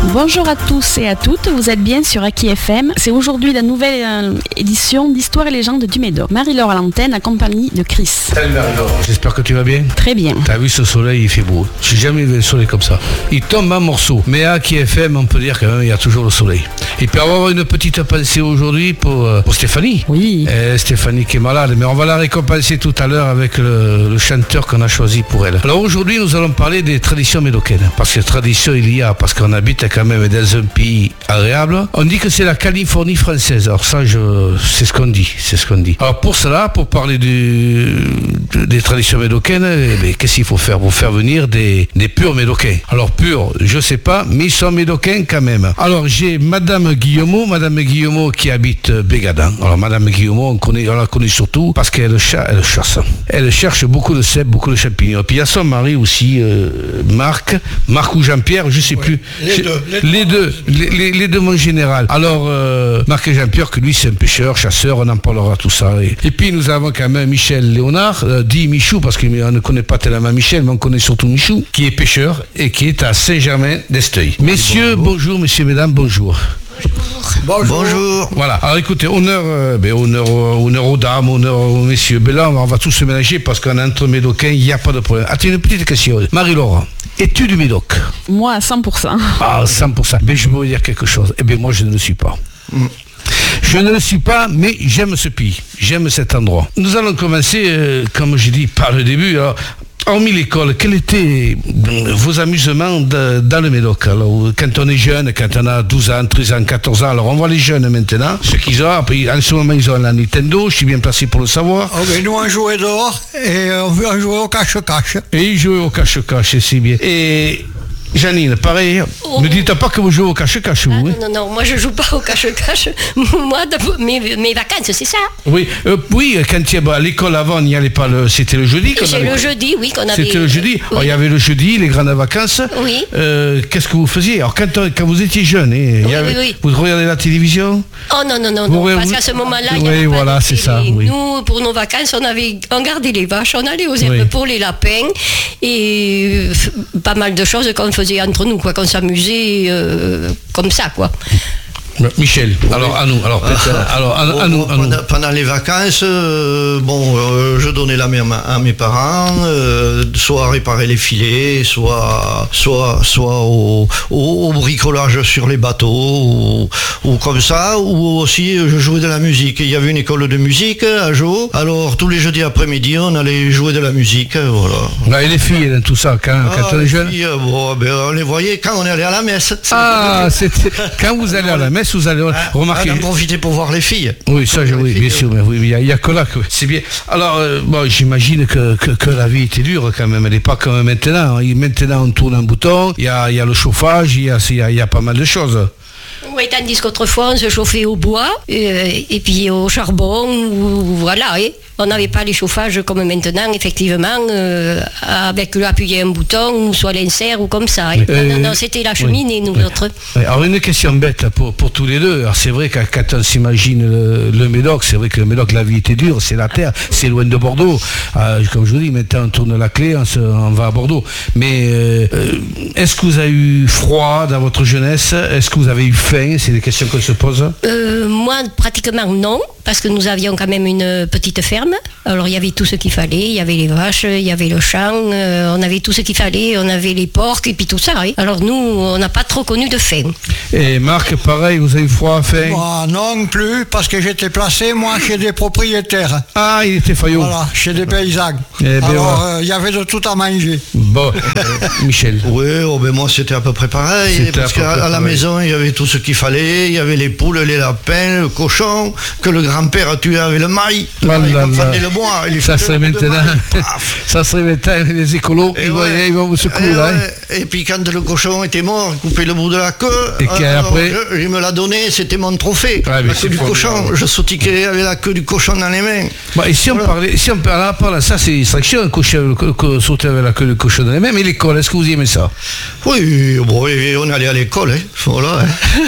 Bonjour à tous et à toutes, vous êtes bien sur Aki FM. C'est aujourd'hui la nouvelle édition d'Histoire et légendes du Médoc. Marie-Laure à l'antenne, accompagnée de Chris. Salut Marie-Laure, j'espère que tu vas bien. Très bien. T'as vu ce soleil, il fait beau. J'ai jamais vu le soleil comme ça. Il tombe en morceaux. Mais à Aki FM, on peut dire quand même, il y a toujours le soleil. Et puis on va avoir une petite pensée aujourd'hui pour Stéphanie. Oui. Stéphanie qui est malade, mais on va la récompenser tout à l'heure avec le chanteur qu'on a choisi pour elle. Alors aujourd'hui, nous allons parler des traditions médocaines. Parce que tradition, il y a, parce qu'on habite quand même dans un pays agréable. On dit que c'est la Californie française. Alors ça, c'est ce qu'on dit. Alors pour cela, pour parler des traditions médocaines, qu'est-ce qu'il faut faire? Pour faire venir des purs médocains. Alors purs, je sais pas, mais ils sont médocains quand même. Alors j'ai Madame Guillemot qui habite Bégadan. Alors Madame Guillemot, on la connaît surtout parce qu'elle chasse. Elle cherche beaucoup de cèpes, beaucoup de champignons. Puis il y a son mari aussi, Marc ou Jean-Pierre, je sais plus. Les deux mon général. Alors Marc et Jean-Pierre, que lui c'est un pêcheur, chasseur, on en parlera tout ça. Et puis nous avons quand même Michel Léonard, dit Michou, parce qu'on ne connaît pas tellement Michel, mais on connaît surtout Michou, qui est pêcheur et qui est à Saint-Germain-d'Esteuil. Messieurs, bonjour, messieurs, mesdames, bonjour. Bonjour. Voilà, alors écoutez, honneur aux dames, honneur aux messieurs. Ben là, on va tous se mélanger parce qu'en entre médocains, il n'y a pas de problème. Attends, une petite question. Marie-Laure, es-tu du Médoc? Moi, à 100%. Ah, 100%. Mais je vais vous dire quelque chose. Eh bien, moi, je ne le suis pas. Je ne le suis pas, mais j'aime ce pays. J'aime cet endroit. Nous allons commencer, comme je dis, par le début. Alors, hormis l'école, quels étaient vos amusements dans le Médoc? Alors, quand on est jeune, quand on a 12 ans, 13 ans, 14 ans, alors on voit les jeunes maintenant, ce qu'ils ont, après, en ce moment ils ont la Nintendo, je suis bien placé pour le savoir. Oh, mais nous on jouait dehors et on jouait au cache-cache. Et ils jouaient au cache-cache, c'est bien. Et Janine, pareil, ne dites pas que vous jouez au cache-cache, vous. Ah, non, moi je joue pas au cache-cache. Moi, mes vacances, c'est ça. Oui, quand à l'école avant, il n'y allait pas c'était le jeudi. C'est le jeudi, oui, qu'on avait. C'était le jeudi. Oui. Alors, il y avait le jeudi, les grandes vacances. Oui. Qu'est-ce que vous faisiez? Alors quand vous étiez jeune, oui. Vous regardez la télévision? Oh non, parce qu'à ce moment-là, il y avait pas de c'est télé. ça. Oui. Nous, pour nos vacances, on gardait les vaches, on allait aux herbes pour les lapins et pas mal de choses qu'on faisait entre nous, quoi, qu'on s'amusait comme ça, quoi. Michel, alors à nous, Pendant les vacances, je donnais la main à mes parents, soit à réparer les filets, soit au bricolage sur les bateaux, ou comme ça, ou aussi je jouais de la musique. Il y avait une école de musique à Jo, alors tous les jeudis après-midi, on allait jouer de la musique, voilà. Et les filles, dans tout ça, quand on est jeune? On les voyait quand on allait à la messe. C'était quand vous allez à la messe, vous allez remarquer. On en profitait pour voir les filles. Oui, ça, oui, bien sûr, mais oui, il n'y a que là que c'est bien. Alors, j'imagine que la vie était dure quand même. Elle n'est pas comme maintenant. Maintenant, on tourne un bouton, il y a le chauffage, il y a pas mal de choses. Oui, tandis qu'autrefois, on se chauffait au bois et puis au charbon, voilà. On n'avait pas les chauffages comme maintenant, effectivement, avec appuyer un bouton, soit l'insert ou comme ça. Non, c'était la cheminée, nous autres. Alors, une question bête pour tous les deux. Alors, c'est vrai que quand on s'imagine le Médoc, c'est vrai que le Médoc, la vie était dure, c'est la terre, c'est loin de Bordeaux. Comme je vous dis, maintenant, on tourne la clé, on va à Bordeaux. Mais est-ce que vous avez eu froid dans votre jeunesse? Est-ce que vous avez eu faim? C'est des questions qu'on se pose. Moi, pratiquement non, parce que nous avions quand même une petite ferme. Alors il y avait tout ce qu'il fallait, il y avait les vaches, il y avait le champ, on avait tout ce qu'il fallait, on avait les porcs et puis tout ça. Oui. Alors nous, on n'a pas trop connu de faim. Et Marc, pareil, vous avez froid, faim? Moi, non plus, parce que j'étais placé, moi, chez des propriétaires. Ah, il était faillot. Voilà, chez des paysans. Alors il y avait de tout à manger. Bon, Michel. Oui, moi c'était à peu près pareil, parce qu'à la maison, il y avait tout ce qu'il fallait, il y avait les poules, les lapins, le cochon, que le grand-père a tué avec le maïs. Le bois, ça serait maintenant les écolos, ils vont vous secouer là. Et puis quand le cochon était mort, couper le bout de la queue, et après il me l'a donné, c'était mon trophée. La queue du cochon, je sautiquais avec la queue du cochon dans les mains. Et si on parlait, ça c'est l'extraction, sauter avec la queue du cochon dans les mains. Mais l'école, est-ce que vous aimez ça? Oui, on allait à l'école, voilà.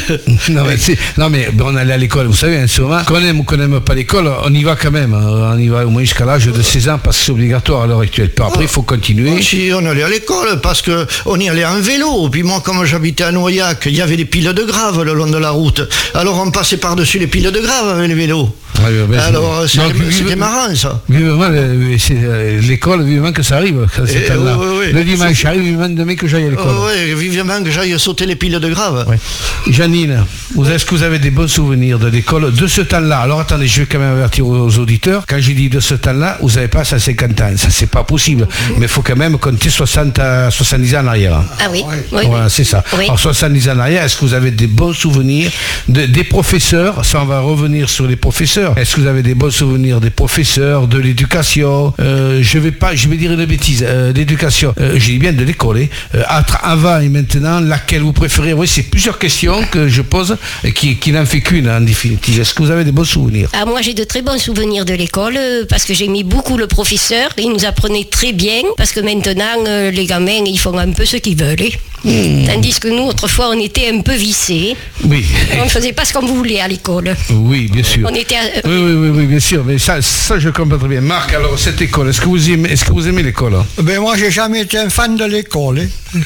Non mais on allait à l'école, vous savez, en ce moment, qu'on aime ou qu'on n'aime pas l'école, on y va quand même. On y va au moins jusqu'à l'âge de 16 ans parce que c'est obligatoire à l'heure actuelle. Puis après, il faut continuer. Si on allait à l'école parce que on y allait en vélo. Puis moi, comme j'habitais à Noyac, il y avait des piles de graves le long de la route. Alors on passait par-dessus les piles de graves avec les vélos. Alors c'était marrant ça. Vivement, l'école, vivement que ça arrive. Le dimanche arrive, vivement demain que j'aille à l'école. Oui, vivement que j'aille sauter les piles de graves. Ouais. Janine, est-ce que vous avez des bons souvenirs de l'école de ce temps-là? Alors attendez, je vais quand même avertir aux auditeurs. Quand j'ai dit de ce temps-là, vous n'avez pas 150 ans. Ça, c'est pas possible. Mais il faut quand même compter 60 à 70 ans en arrière. Ah oui. Voilà, c'est ça. Oui. Alors 70 ans en arrière, est-ce que vous avez des bons souvenirs des professeurs? Ça, on va revenir sur les professeurs. Est-ce que vous avez des bons souvenirs des professeurs, de l'éducation? Je vais dire une bêtise. L'éducation, je dis bien de l'école. Avant et maintenant, laquelle vous préférez? Oui, c'est plusieurs questions que je pose et qui n'en fait qu'une en définitive. Est-ce que vous avez des bons souvenirs? Moi, j'ai de très bons souvenirs de l'école parce que j'aimais beaucoup le professeur. Il nous apprenait très bien parce que maintenant, les gamins, ils font un peu ce qu'ils veulent. Tandis que nous, autrefois, on était un peu vissés. Oui. On ne faisait pas ce qu'on voulait à l'école. Oui, bien sûr. On était oui, bien sûr. Mais ça, je comprends très bien. Marc, alors, cette école, est-ce que vous aimez l'école? Moi, j'ai jamais été un fan de l'école.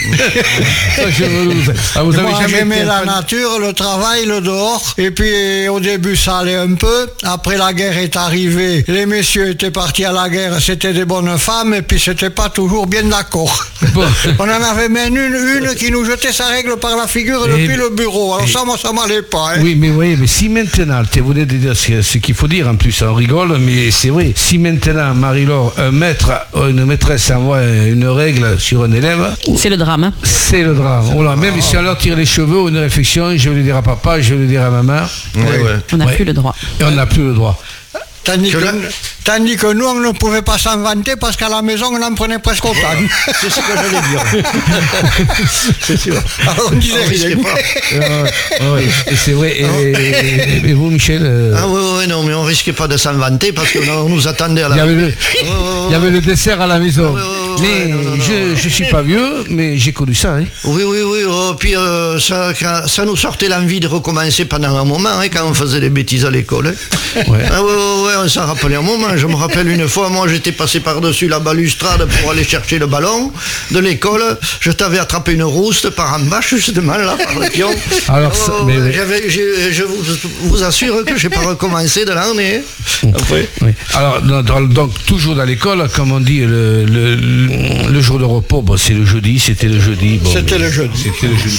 Moi, j'aimais la nature, le travail, le dehors. Et puis, au début, ça allait un peu. Après, la guerre est arrivée. Les messieurs étaient partis à la guerre. C'était des bonnes femmes. Et puis, c'était pas toujours bien d'accord. Bon. On en avait même une qui nous jetait sa règle par la figure depuis le bureau. Alors ça, moi, ça m'allait pas. Oui, mais voyez, mais si maintenant, tu voulais dire ce qu'il faut dire, en plus, on rigole, mais c'est vrai. Si maintenant, Marie-Laure, un maître, une maîtresse envoie une règle sur un élève... C'est le drame. C'est le drame. Voilà, même si on leur tire les cheveux ou une réflexion, je vais le dire à papa, je vais le dire à maman. On n'a plus le droit. Et on n'a plus le droit. Tandis que nous, on ne pouvait pas s'en vanter parce qu'à la maison, on en prenait presque autant. C'est ce que j'allais dire. C'est sûr. Alors, on disait rien. C'est vrai. Et vous, Michel Oui, non, mais on risquait pas de s'en vanter parce qu'on nous attendait à la maison. Il y avait le dessert à la maison. Mais je suis pas vieux, mais j'ai connu ça. Oui. Puis ça nous sortait l'envie de recommencer pendant un moment quand on faisait des bêtises à l'école. On s'en rappelait un moment. Je me rappelle une fois, moi j'étais passé par-dessus la balustrade pour aller chercher le ballon de l'école. Je t'avais attrapé une rouste par en bas, justement là, par le pion. Alors, je vous assure que je n'ai pas recommencé de l'année. Oui. Alors, donc, toujours dans l'école, comme on dit, le jour de repos, c'était le jeudi. C'était le jeudi.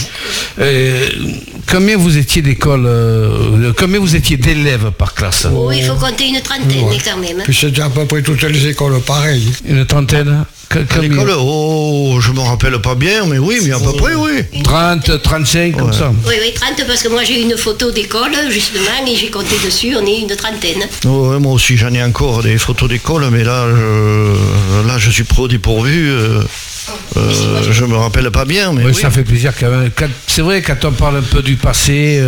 Combien vous étiez d'école, combien vous étiez d'élèves par classe? Il faut compter une trentaine quand même. Puis c'était à peu près toutes les écoles pareilles. Une trentaine? À l'école, je me rappelle pas bien, mais oui, mais à peu près, oui. 30, 35, comme ça. Oui, 30, parce que moi j'ai une photo d'école, justement, et j'ai compté dessus, on est une trentaine. Moi aussi, j'en ai encore des photos d'école, mais là, je suis pro dépourvu. Je me rappelle pas bien, mais oui. Ça fait plaisir quand même. C'est vrai, quand on parle un peu du passé...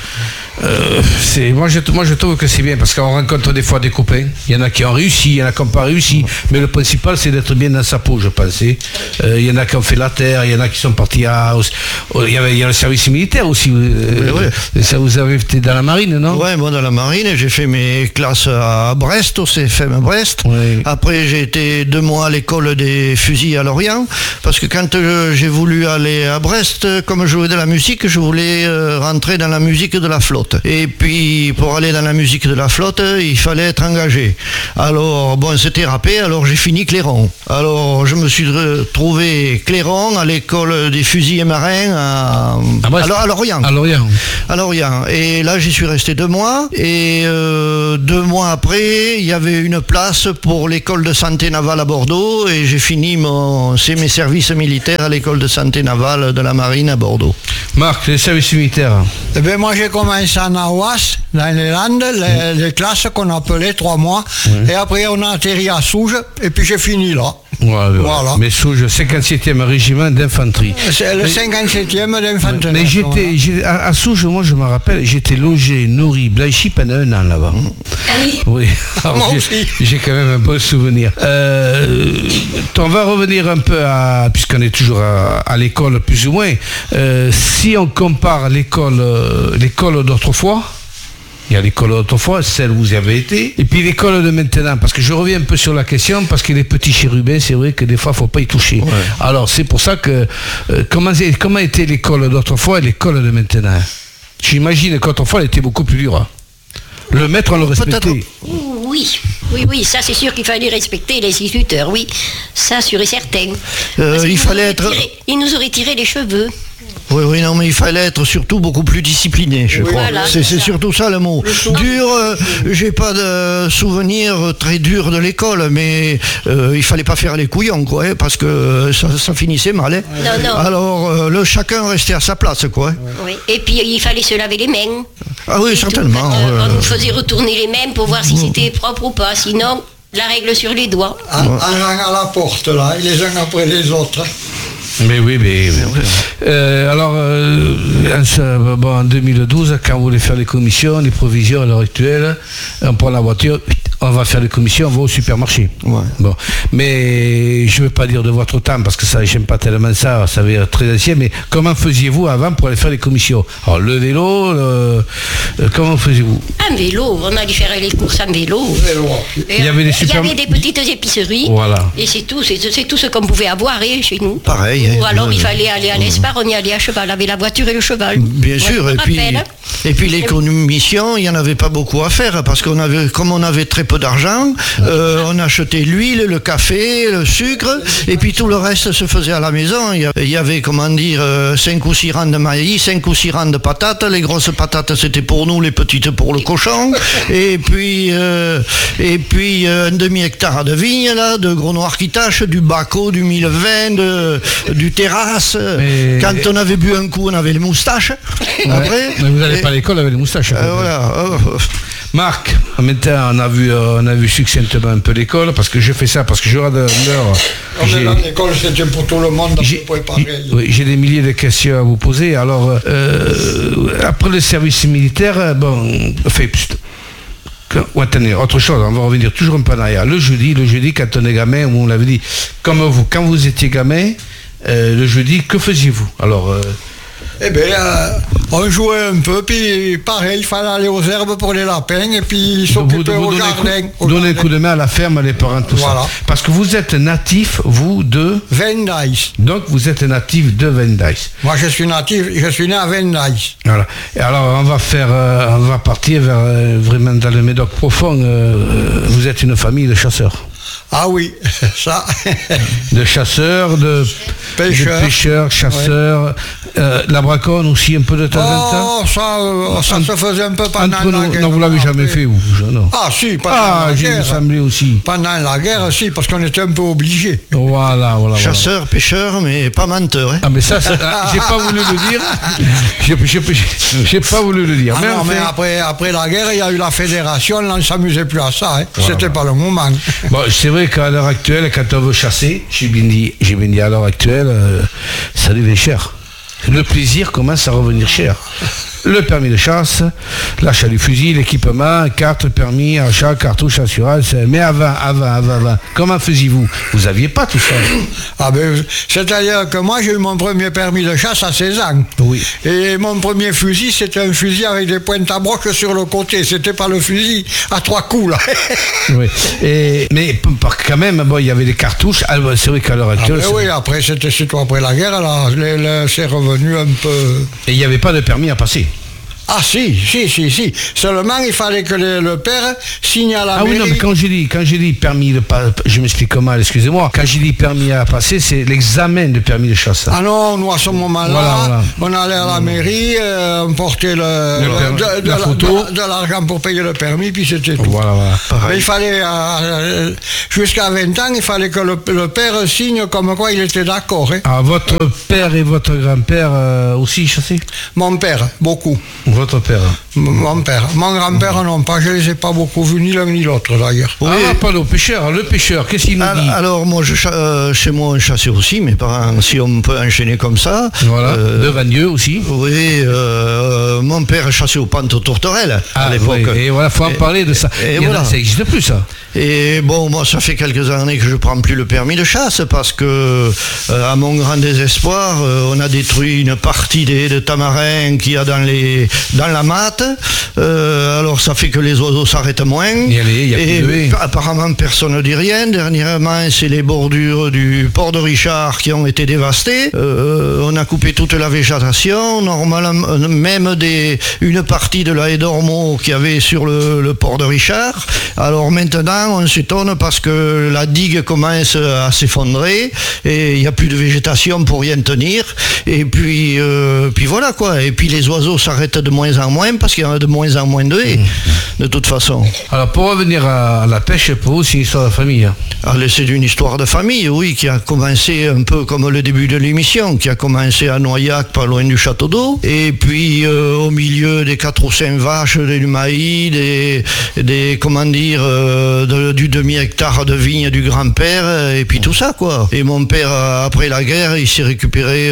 moi je trouve que c'est bien parce qu'on rencontre des fois des copains. Il y en a qui ont réussi, il y en a qui n'ont pas réussi. Mais le principal c'est d'être bien dans sa peau, je pense. Il y en a qui ont fait la terre, il y en a qui sont partis il y a le service militaire aussi. Ça, vous avez été dans la marine, non? Oui, moi dans la marine, j'ai fait mes classes à Brest, au CFM Brest. Oui. Après j'ai été 2 mois à l'école des fusils à Lorient. Parce que quand j'ai voulu aller à Brest, comme je jouais de la musique, je voulais rentrer dans la musique de la flotte. Et puis pour aller dans la musique de la flotte, il fallait être engagé. Alors c'était râpé, alors j'ai fini clairon. Alors je me suis trouvé clairon à l'école des fusiliers marins à Lorient. À Lorient. Et là j'y suis resté 2 mois. Et 2 mois après, il y avait une place pour l'école de santé navale à Bordeaux. Et j'ai fini mes services militaires à l'école de santé navale de la marine à Bordeaux. Marc, les services militaires? Moi j'ai commencé à Naouas, dans les Landes, les classes qu'on appelait 3 mois. Et après on a atterri à Souges, et puis j'ai fini là. Voilà. Mais Souges, 57e régiment d'infanterie. C'est le 57e d'infanterie. Mais à Souges, moi je me rappelle, j'étais logé, nourri, blanchi pendant 1 an là-bas. Oui. Alors, moi aussi. J'ai quand même un bon souvenir. On va revenir un peu puisqu'on est toujours à l'école plus ou moins. Si on compare l'école d'autrefois, Il y a l'école d'autrefois, celle où vous avez été, et puis l'école de maintenant, parce que je reviens un peu sur la question, parce que les petits chérubins, c'est vrai que des fois, il ne faut pas y toucher. Ouais. Alors, c'est pour ça que, comment était l'école d'autrefois et l'école de maintenant? J'imagine qu'autrefois, elle était beaucoup plus dure. Le maître, on le respectait. Oui, ça c'est sûr qu'il fallait respecter les instituteurs, oui, ça sûr et certain. Il nous aurait tiré les cheveux. Oui, non, mais il fallait être surtout beaucoup plus discipliné, je crois. Voilà, c'est surtout ça le mot. Dur, j'ai pas de souvenir très dur de l'école, mais il fallait pas faire les couillons, quoi, hein, parce que ça finissait mal. Hein. Non. Alors, chacun restait à sa place, quoi. Hein. Oui, et puis il fallait se laver les mains. Ah oui, certainement. On nous faisait retourner les mains pour voir si c'était propre ou pas, sinon, la règle sur les doigts. Un à la porte, là, et les uns après les autres. Mais oui. Alors, en 2012, quand vous voulez faire les commissions, les provisions à l'heure actuelle, on prend la voiture, on va faire les commissions, on va au supermarché. Ouais. Bon. Mais je ne veux pas dire de votre temps, parce que ça, j'aime pas tellement ça va être très ancien, mais comment faisiez-vous avant pour aller faire les commissions? Alors, le vélo, comment faisiez-vous? Un vélo, on allait faire les courses en vélo. Il y avait des petites épiceries, voilà. Et c'est tout ce qu'on pouvait avoir chez nous. Pareil. Ou alors il fallait aller à l'Espar, on y allait à cheval, avec la voiture et le cheval. Bien sûr, et puis les commissions, il n'y en avait pas beaucoup à faire, parce comme on avait très peu d'argent, on achetait l'huile, le café, le sucre, et puis tout le reste se faisait à la maison. Il y avait, 5 ou 6 rangs de maïs, 5 ou 6 rangs de patates. Les grosses patates, c'était pour nous, les petites pour le cochon. Et puis un demi-hectare de vignes, là, de gros noirs qui tâchent, du Baco, du Millevin, du terrasse. Quand on avait bu un coup, on avait les moustaches. Après, mais vous n'allez pas à l'école avec les moustaches. Voilà. Marc, maintenant on a vu succinctement un peu l'école, parce que je fais ça, parce que je regarde l'heure. L'école, c'était pour tout le monde, j'ai des milliers de questions à vous poser. Alors, après le service militaire, attendez, autre chose, on va revenir toujours un peu en arrière. Le jeudi, quand on est gamin, on l'avait dit, comme vous, quand vous étiez gamin, le jeudi, que faisiez-vous? Alors, on jouait un peu, puis pareil, il fallait aller aux herbes pour les lapins, et puis s'occuper au jardin. Donner un coup de main à la ferme, à les parents, tout ça. Parce que vous êtes natif, vous, de Vendaïs. Donc vous êtes natif de Vendaïs. Moi je suis né à Vendaïs. Voilà. Et alors on va partir vers vraiment dans le Médoc profond. Vous êtes une famille de chasseurs. Ah oui, ça. De chasseurs, de pêcheurs, chasseurs, la braconne aussi un peu de temps en temps. Ça se faisait un peu pendant la guerre. Non, vous l'avez jamais fait, vous, non? Ah si, pendant la guerre. J'ai semblé aussi. Pendant la guerre, si, parce qu'on était un peu obligés. Voilà. Chasseurs, pêcheurs, mais pas menteurs. Hein. Ah mais ça, j'ai pas voulu le dire. J'ai pas voulu le dire. Mais après la guerre, il y a eu la fédération, là, on ne s'amusait plus à ça. Hein. C'était pas le moment. Bon, c'est vrai qu'à l'heure actuelle, quand on veut chasser, j'ai bien dit à l'heure actuelle, ça devient cher. Le plaisir commence à revenir cher. Le permis de chasse, l'achat du fusil, l'équipement, carte, permis, achat, cartouche, assurance. Mais avant, comment faisiez-vous? Vous n'aviez pas tout ça. C'est-à-dire que moi, j'ai eu mon premier permis de chasse à 16 ans. Oui. Et mon premier fusil, c'était un fusil avec des pointes à broche sur le côté. C'était pas le fusil à 3 coups, là. Oui. Mais quand même, il y avait des cartouches. C'est vrai qu'à l'heure actuelle... oui, après, c'était surtout après la guerre, là, c'est revenu un peu... Et il n'y avait pas de permis à passer. Ah si. Seulement, il fallait que le père signe à la mairie. Ah oui, non, mais quand j'ai dit permis de passer, je m'explique mal, excusez-moi. Quand j'ai dit permis à passer, c'est l'examen de permis de chasse. Ah non, nous à ce moment-là, on allait à la mairie, on portait la photo, de l'argent pour payer le permis, puis c'était tout. Voilà. Mais il fallait, jusqu'à 20 ans, il fallait que le père signe comme quoi il était d'accord. Hein. Ah, votre père et votre grand-père aussi chassaient? Mon père, beaucoup. Votre père? Mon père. Mon grand-père, non pas. Je ne les ai pas beaucoup vus, ni l'un ni l'autre, d'ailleurs. Oui. Pas le pêcheur. Le pêcheur, qu'est-ce qu'il nous dit? Alors, moi, chez moi, on chassait aussi. Mes parents, si on peut enchaîner comme ça. Voilà. De Vagneux aussi. Oui. Mon père chassait aux pentes aux tourterelles à l'époque. Oui. Et voilà, faut en parler de ça. Ça n'existe plus, ça. Et bon, moi, ça fait quelques années que je ne prends plus le permis de chasse parce que, à mon grand désespoir, on a détruit une partie des tamarins qu'il y a dans dans la matte. Alors ça fait que les oiseaux s'arrêtent moins. Et apparemment personne ne dit rien. Dernièrement, c'est les bordures du port de Richard qui ont été dévastées. On a coupé toute la végétation, normalement même une partie de la haie d'ormeaux qu'il y avait sur le port de Richard. Alors maintenant, on s'étonne parce que la digue commence à s'effondrer et il n'y a plus de végétation pour rien tenir. Et puis voilà quoi. Et puis les oiseaux s'arrêtent de moins en moins parce qu'il y en a de moins en moins de haies, de toute façon. Alors pour revenir à la pêche, pour vous, c'est une histoire de famille. Alors, c'est une histoire de famille, oui, qui a commencé un peu comme le début de l'émission, qui a commencé à Noyac, pas loin du château d'eau. Et puis au milieu des 4 ou 5 vaches, du maïs, du demi-hectare de vigne du grand-père, et puis tout ça, quoi. Et mon père, après la guerre, il s'est récupéré,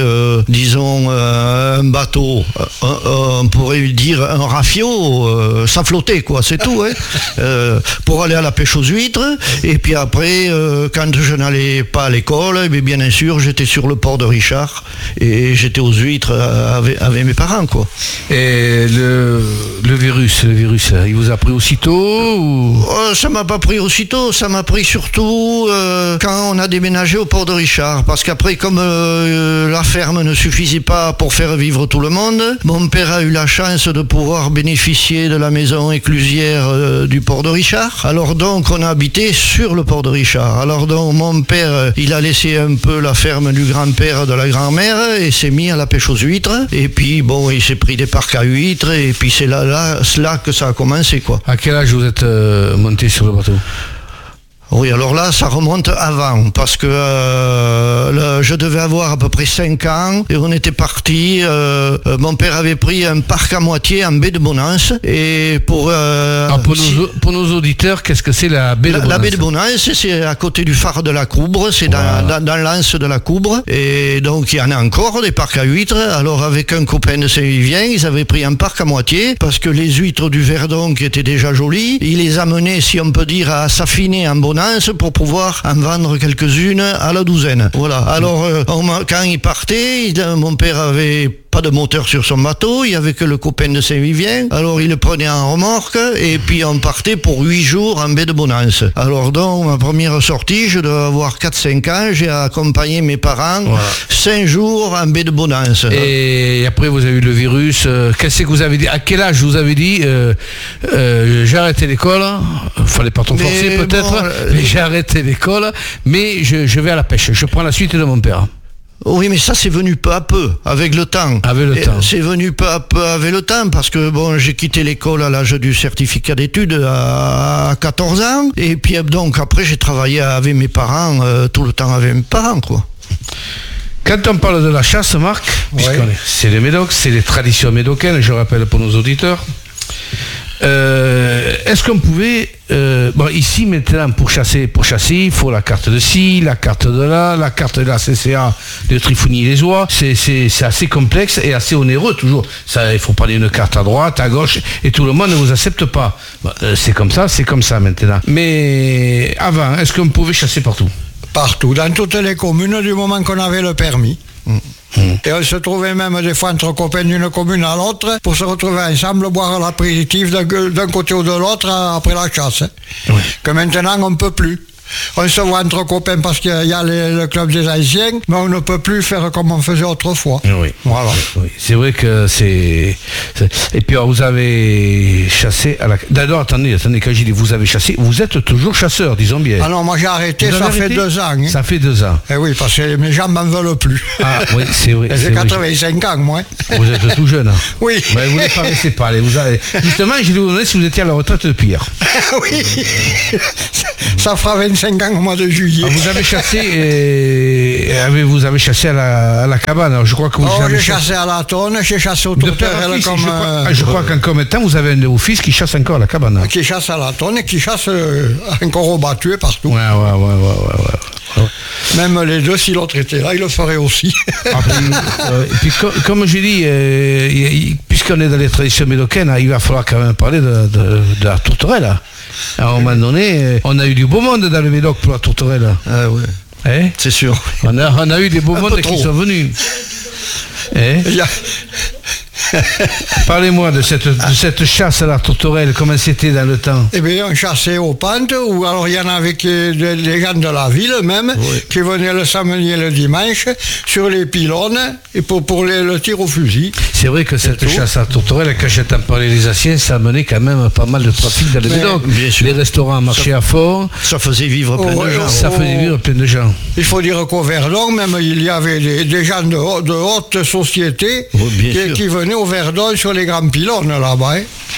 un bateau, on pourrait dire un rafio, ça flottait, quoi, c'est tout, hein, pour aller à la pêche aux huîtres. Et puis après, quand je n'allais pas à l'école, bien sûr, j'étais sur le port de Richard, et j'étais aux huîtres avec mes parents, quoi. Et le virus, il vous a pris aussitôt ou... Ça m'a pas pris aussitôt, ça m'a pris surtout quand on a déménagé au port de Richard, parce qu'après, comme la ferme ne suffisait pas pour faire vivre tout le monde, mon père a eu la chance de pouvoir bénéficier de la maison éclusière du port de Richard. Alors donc, on a habité sur le port de Richard. Alors donc, mon père, il a laissé un peu la ferme du grand-père de la grand-mère et s'est mis à la pêche aux huîtres. Et puis, bon, il s'est pris des parcs à huîtres et puis c'est là que ça a commencé, quoi. À quel âge vous êtes monté sur le bateau ? Oui, alors là, ça remonte avant, parce que je devais avoir à peu près 5 ans, et on était partis, mon père avait pris un parc à moitié en baie de Bonance, et pour nos auditeurs, qu'est-ce que c'est la baie de Bonance ? La baie de Bonance, c'est à côté du phare de la Coubre, c'est dans l'anse de la Coubre, et donc il y en a encore des parcs à huîtres. Alors avec un copain de Saint-Vivien, ils avaient pris un parc à moitié, parce que les huîtres du Verdon, qui étaient déjà jolies, ils les amenaient, si on peut dire, à s'affiner en Bonance, pour pouvoir en vendre quelques-unes à la douzaine. Voilà. Alors, quand il partait, mon père avait pas de moteur sur son bateau, il n'y avait que le copain de Saint-Vivien. Alors il le prenait en remorque et puis on partait pour 8 jours en baie de Bonance. Alors donc ma première sortie, je devais avoir 4-5 ans, j'ai accompagné mes parents 5 jours en baie de Bonance. Et après vous avez eu le virus, qu'est-ce que vous avez dit ? À quel âge vous avez dit j'ai arrêté l'école, fallait pas trop forcer peut-être, mais j'ai arrêté l'école, mais je vais à la pêche, je prends la suite de mon père. Oui, mais ça c'est venu peu à peu, avec le temps. C'est venu peu à peu avec le temps, parce que bon, j'ai quitté l'école à l'âge du certificat d'études à 14 ans, et puis donc après j'ai travaillé avec mes parents, tout le temps avec mes parents, quoi. Quand on parle de la chasse, Marc, c'est les médocs, c'est les traditions médocaines, je rappelle pour nos auditeurs. Est-ce qu'on pouvait ici maintenant pour chasser il faut la carte de ci, la carte de là, la carte de la CCA de Trifouny-les-Oies, c'est assez complexe et assez onéreux toujours. Ça, il faut prendre une carte à droite, à gauche et tout le monde ne vous accepte pas. C'est comme ça maintenant. Mais avant, est-ce qu'on pouvait chasser partout ? Partout, dans toutes les communes du moment qu'on avait le permis. Et on se trouvait même des fois entre copains d'une commune à l'autre pour se retrouver ensemble, boire l'apéritif d'un côté ou de l'autre après la chasse. Que maintenant on ne peut plus. On se voit entre copains parce qu'il y a le club des anciens, mais on ne peut plus faire comme on faisait autrefois. Oui. Voilà. Oui. C'est vrai que c'est... Et puis alors, vous avez chassé à la... D'abord, attendez, quand j'ai dit vous avez chassé, vous êtes toujours chasseur, disons bien. Ah non, moi j'ai arrêté, ça fait 2 ans. Hein. Ça fait 2 ans. Eh oui, parce que mes jambes m'en veulent plus. Ah oui, c'est vrai. J'ai 85 ans, moi. Vous êtes tout jeune. Hein. Oui. Mais vous ne paraissez pas. Justement, je vais vous demander si vous étiez à la retraite de Pierre. Oui. Ça fera 25 ans au mois de juillet. Vous avez chassé vous avez chassé à la cabane. Alors, je crois que vous avez chassé à la tonne, j'ai chassé au tourterelle comme... Je crois qu'en combien de temps vous avez un de vos fils qui chasse encore à la cabane. Qui chasse à la tonne et qui chasse encore au battu et partout. Ouais. Même les deux, si l'autre était là, il le ferait aussi. Et puis comme j'ai dit, puisqu'on est dans les traditions médocaines, il va falloir quand même parler de la tourterelle. À un moment donné, on a eu du beau monde dans le Médoc pour la tourterelle. Ah oui. C'est sûr. On a eu des beaux mondes qui sont venus. Parlez-moi de cette chasse à la tourterelle, comment c'était dans le temps? Eh bien, on chassait aux pentes, ou alors il y en avait des gens de la ville même, qui venaient le samedi et le dimanche sur les pylônes et pour le tir au fusil. C'est vrai que cette chasse à la tourterelle, quand j'entends parler les anciens, ça amenait quand même pas mal de trafic dans le Médoc. Les restaurants marchaient à fort. Ça faisait vivre plein de gens. Ça faisait vivre plein de gens. Il faut dire qu'au Verdon, même, il y avait des gens de haute société qui venaient au Verdon sur les grands pylônes là-bas.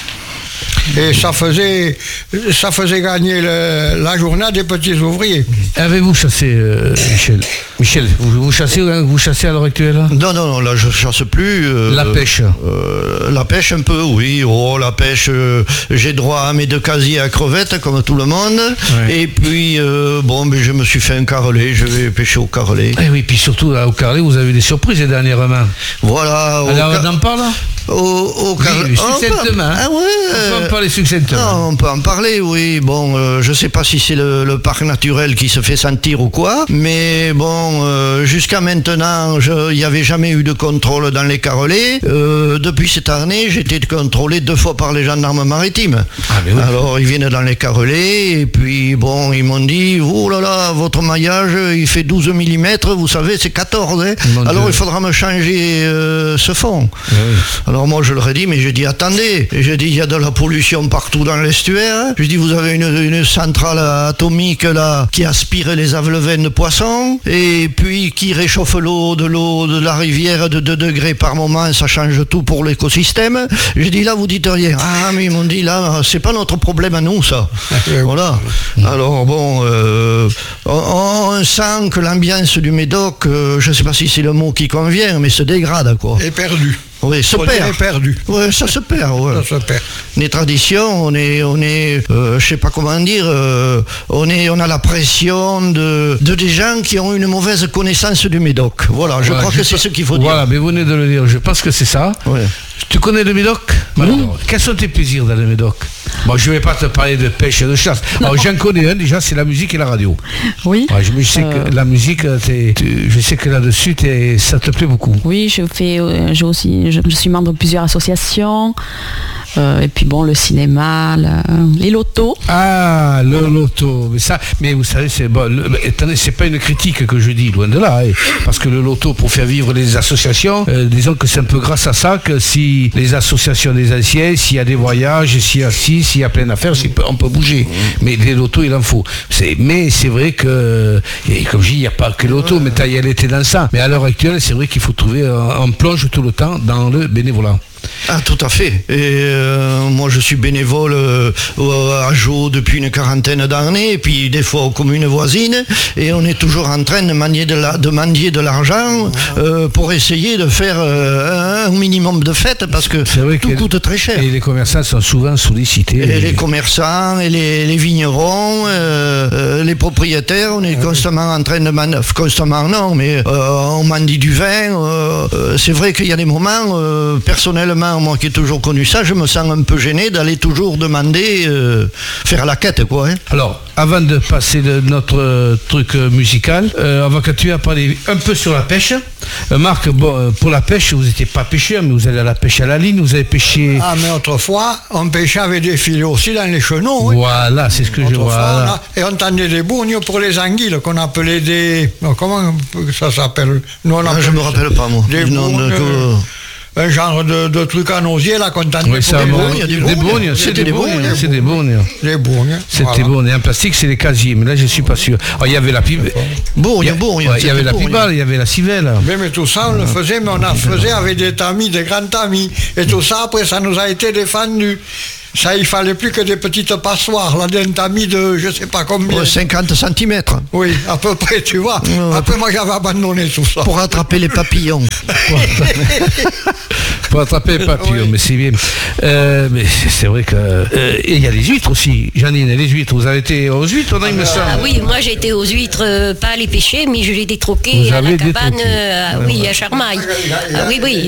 Et ça faisait gagner la journée des petits ouvriers. Avez-vous chassé, Michel, vous chassez à l'heure actuelle? Non, là je chasse plus. La pêche? La pêche un peu, oui. La pêche, j'ai droit à mes 2 casiers à crevettes comme tout le monde. Ouais. Et puis, je me suis fait un carrelet, je vais pêcher au carrelet. Et oui, puis surtout au carrelet, vous avez des surprises dernièrement. Voilà. Alors on en parle? Au carrelet. Succinctement. Ah ouais. On peut en parler succinctement. Non, on peut en parler, oui. Bon, je sais pas si c'est le parc naturel qui se fait sentir ou quoi, mais bon, jusqu'à maintenant, il n'y avait jamais eu de contrôle dans les carrelets. Depuis cette année, j'ai été contrôlé 2 fois par les gendarmes maritimes. Ah, oui. Alors, ils viennent dans les carrelets, et puis, bon, ils m'ont dit, oh là là, votre maillage, il fait 12 mm, vous savez, c'est 14. Hein. Alors, il faudra me changer ce fond. Oui. Alors, moi, je leur ai dit, mais j'ai dit, attendez, j'ai dit, il y a de la pollution partout dans l'estuaire. Je dis, vous avez une centrale atomique là qui aspire les avelovaines de poissons et puis qui réchauffe l'eau de la rivière de 2 degrés par moment, ça change tout pour l'écosystème. J'ai dit, là vous dites rien. Ah mais ils m'ont dit, là c'est pas notre problème à nous ça. Voilà. Alors bon, on sent que l'ambiance du Médoc, je sais pas si c'est le mot qui convient, mais se dégrade quoi. Est perdu. Oui, se perd. Perdu. Oui, ça se perd. Ouais. Ça se perd. Les traditions, on est, je sais pas comment dire, on a la pression de des gens qui ont une mauvaise connaissance du Médoc. Voilà, je crois que c'est ce qu'il faut dire. Voilà, mais vous venez de le dire. Je pense que c'est ça. Ouais. Tu connais le Médoc? Alors, quels sont tes plaisirs dans le Médoc? Bon, je ne vais pas te parler de pêche et de chasse. Alors, j'en connais un déjà, c'est la musique et la radio. Oui. Ouais, je sais que la musique, je sais que là-dessus, ça te plaît beaucoup. Oui, je suis membre de plusieurs associations. Et puis bon, le cinéma, les lotos. Ah, le loto. Mais vous savez, c'est pas une critique que je dis, loin de là. Parce que le loto, pour faire vivre les associations, disons que c'est un peu grâce à ça que si les associations des anciens, s'il y a des voyages, s'il y a plein d'affaires, on peut bouger. Mais les lotos, il en faut. Mais c'est vrai que, et comme je dis, il n'y a pas que loto, mais elle était dans ça. Mais à l'heure actuelle, c'est vrai qu'il faut trouver, on plonge tout le temps dans le bénévolat. Ah, tout à fait. Et moi, je suis bénévole à Jeau depuis une 40aine d'années, et puis des fois aux communes voisines, et on est toujours en train de mendier de l'argent pour essayer de faire un minimum de fêtes, parce que tout coûte très cher. Et les commerçants sont souvent sollicités. Et les commerçants, et les vignerons, les propriétaires, on est constamment en train de mendier, constamment non, mais on mendie du vin. C'est vrai qu'il y a des moments, personnellement, moi qui ai toujours connu ça, je me sens un peu gêné d'aller toujours demander, faire la quête quoi. Hein. Alors, avant de passer de notre truc musical, on va continuer à parler un peu sur la pêche. Marc, bon, pour la pêche, vous n'étiez pas pêcheur, mais vous allez à la pêche à la ligne, vous avez pêché... Ah, mais autrefois, on pêchait avec des filets aussi dans les chenaux. Oui. Voilà, c'est ce que je vois. Et on tendait des bourgnes pour les anguilles, qu'on appelait des... comment ça s'appelle? Nous, je ne me rappelle pas, moi. Des bourgnes, un genre de truc en osier là qu'on tendait. Oui, des bourgnes, c'était des bourgnes. Des bourgnes. C'était bourgnes. En plastique, c'est les casiers, mais là, je ne suis pas sûr. Il y avait la pipe. Bourgne. Il y avait la pibale, il y avait la civelle. Mais tout ça, on le faisait, mais on en faisait avec des tamis, des grands tamis. Et tout ça, après, ça nous a été défendu. Ça, il fallait plus que des petites passoires, là, d'un tamis de je sais pas combien. 50 cm. Oui, à peu près, tu vois. Après, moi, j'avais abandonné tout ça. Pour attraper les papillons. Pour attraper les papillons, oui. Mais c'est bien. Mais c'est vrai que... et il y a les huîtres aussi. Janine, les huîtres, vous avez été aux huîtres, il me semble. Ah oui, moi j'ai été aux huîtres, pas à les pêcher, mais je l'ai détroqué à la cabane, à Charmaille. Oui.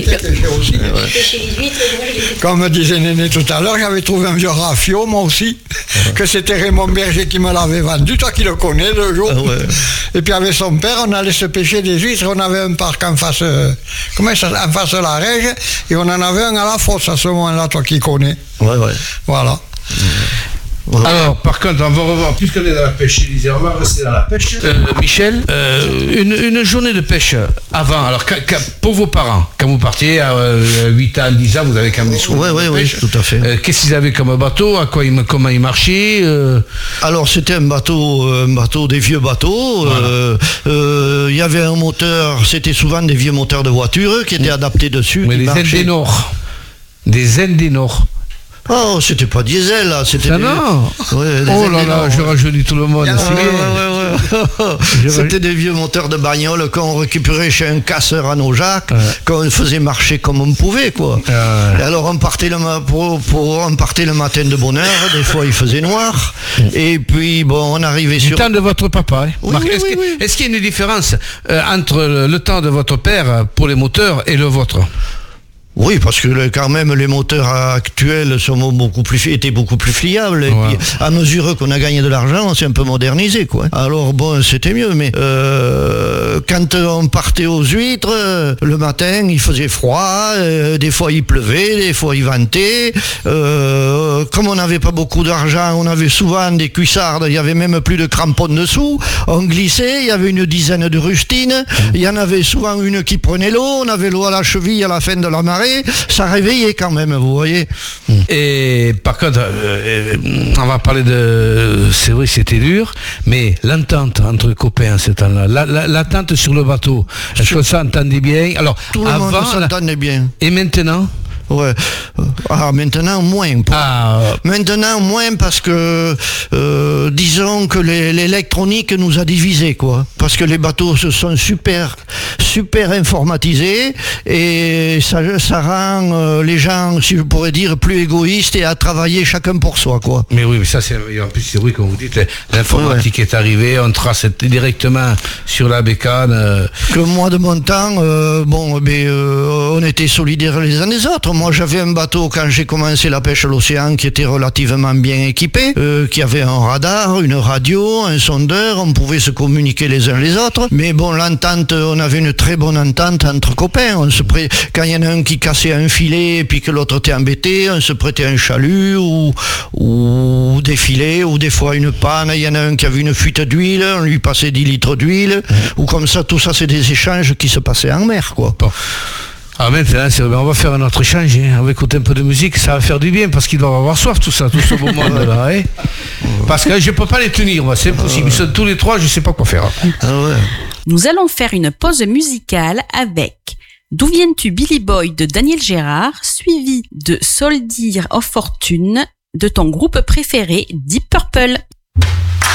Comme disait Néné tout à l'heure, j'avais trouvé un vieux rafio, moi aussi, que c'était Raymond Berger qui me l'avait vendu, toi qui le connais le jour. Ah ouais. Et puis avec son père, on allait se pêcher des huîtres, on avait un parc en face, en face de la Rège, et Et on en avait un à la fosse à ce moment-là, toi qui connais. Ouais. Voilà. Alors, par contre, on va revoir, puisqu'on est dans la pêche, Élisée, on va rester dans la pêche. Michel, une journée de pêche avant, alors pour vos parents, quand vous partiez à 8 ans, 10 ans, vous avez quand même des souvenirs de pêche. Oui, tout à fait. Qu'est-ce qu'ils avaient comme bateau, comment ils marchaient Alors, c'était un bateau, des vieux bateaux. Il y avait un moteur, c'était souvent des vieux moteurs de voiture qui étaient adaptés dessus. Mais les Endenor. Des Endenor. Oh, c'était pas diesel, là, c'était... Ah non oh là là, je rajeunis tout le monde. C'était des vieux moteurs de bagnole qu'on récupérait chez un casseur à Naujac, qu'on faisait marcher comme on pouvait, quoi. Et alors, on partait le matin de bonne heure, des fois il faisait noir, et puis, bon, on arrivait sur... Le temps de votre papa, hein. Oui, Marc, est-ce qu'il y a une différence entre le temps de votre père pour les moteurs et le vôtre? Oui, parce que quand même les moteurs actuels étaient beaucoup plus fiables. Et puis, à mesure qu'on a gagné de l'argent, on s'est un peu modernisé, quoi. Alors bon, c'était mieux, mais quand on partait aux huîtres, le matin, il faisait froid, des fois il pleuvait, des fois il ventait. Comme on n'avait pas beaucoup d'argent, on avait souvent des cuissardes, il y avait même plus de crampons dessous. On glissait, il y avait une dizaine de rustines, il y en avait souvent une qui prenait l'eau, on avait l'eau à la cheville à la fin de la marée. Ça réveillait quand même, vous voyez. Et par contre, on va parler de... C'est vrai, c'était dur, mais l'entente entre copains, ce temps-là, l'attente sur le bateau, est-ce qu'on s'entendait bien? Alors, tout le monde s'entendait bien. Et maintenant? Ouais. Maintenant moins. Maintenant moins parce que disons que l'électronique nous a divisés, quoi. Parce que les bateaux se sont super informatisés et ça rend les gens, si je pourrais dire, plus égoïstes et à travailler chacun pour soi, quoi. Mais oui, mais ça c'est en plus c'est vrai comme vous dites, l'informatique est arrivée, on trace directement sur la bécane. Que moi de mon temps, on était solidaires les uns des autres. Moi, j'avais un bateau quand j'ai commencé la pêche à l'océan qui était relativement bien équipé, qui avait un radar, une radio, un sondeur, on pouvait se communiquer les uns les autres. Mais bon, l'entente, on avait une très bonne entente entre copains. Quand il y en a un qui cassait un filet et puis que l'autre était embêté, on se prêtait un chalut ou des filets, ou des fois une panne, il y en a un qui avait une fuite d'huile, on lui passait 10 litres d'huile, ou comme ça, tout ça, c'est des échanges qui se passaient en mer, quoi. Bon. Ah maintenant, on va faire un autre échange, hein. On va écouter un peu de musique, ça va faire du bien, parce qu'ils doivent avoir soif, tout ce beau monde-là. Hein. Parce que je ne peux pas les tenir, moi, c'est impossible. Ils sont tous les trois, je ne sais pas quoi faire. Nous allons faire une pause musicale avec D'où viens-tu Billy Boy de Daniel Gérard, suivi de Soldier of Fortune de ton groupe préféré, Deep Purple.